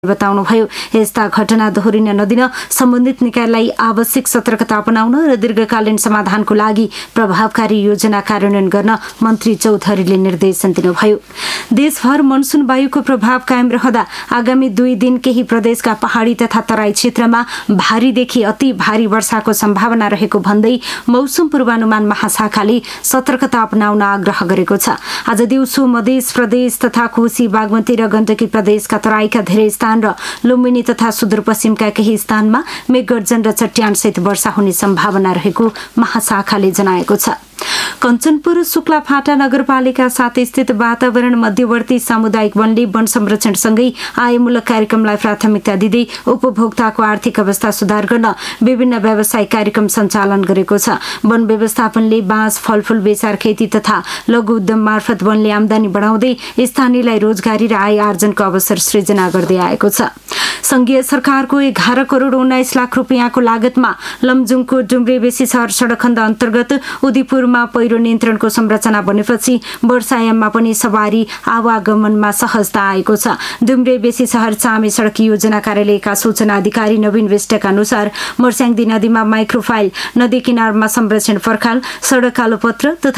बताउनुभयो। यस्ता घटना दोहोरिन नदिन सम्बन्धित निकायलाई आवश्यक सतर्कता अपनाउन र दीर्घकालीन समाधानको लागि प्रभावकारी योजना कार्यान्वयन गर्न मन्त्री चौधरीले निर्देशन दिनुभयो। देशभर मनसुन वायुको प्रभाव कायम रहँदा आगामी 2 दिन केही प्रदेशका पहाडी तथा तराई क्षेत्रमा भारीदेखि अति भारी वर्षाको सम्भावना रहेको भन्दै मौसम पूर्वानुमान महाशाखाले सतर्कता अपनाउन आग्रह गरेको छ। आज दिउँसो मध्य प्रदेश तथा कोशी, बागमती र गण्डकी प्रदेशका तराईका धेरै स्थान र लुम्बिनी तथा सुदूरपश्चिमका केही स्थानमा मेघगर्जन र चट्यानसहित वर्षा हुने सम्भावना रहेको महाशाखाले जनाएको छ। कञ्चनपुर शुक्लाफाटा नगरपालिका 7 स्थित वातावरण मध्यवर्ती सामुदायिक वनले वन संरक्षणसँगै आयमूलक कार्यक्रमलाई प्राथमिकता दिँदै उपभोक्ताको आर्थिक अवस्था सुधार गर्न विभिन्न व्यावसायिक कार्यक्रम सञ्चालन गरेको छ। वन व्यवस्थापनले बाँस, फलफूल बेसार खेती तथा लघु उद्यम मार्फत वनले आमदानी बढाउँदै स्थानीयलाई रोजगारी र आय आर्जनको अवसर सृजना गर्दै आएको छ। संघीय सरकारको 11 करोड 19 लाख रुपियाँको लागतमा लमजुङको डुम्रे बेसी सहर सडक खण्ड अन्तर्गत उदयपुरमा पहिरो नियन्त्रणको संरचना बनेपछि वर्षायाममा पनि सवारी आवागमनमा सहजता आएको छ। डुम्रे बेसी सहर चामे सडक योजना कार्यालयका सूचना अधिकारी नवीन विष्टका अनुसार मर्स्याङदी नदीमा माइक्रोफाइल, नदी किनारमा संरक्षण पर्खाल, सडक कालोपत्र तथा